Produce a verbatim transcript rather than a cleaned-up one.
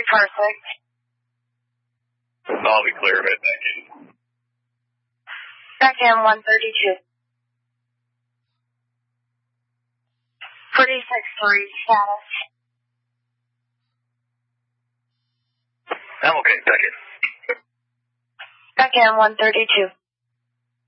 Perfect. I'll be clear of it. Thank you. Back in one thirty-two. forty-six three status. I'm okay, second. Back in one thirty-two.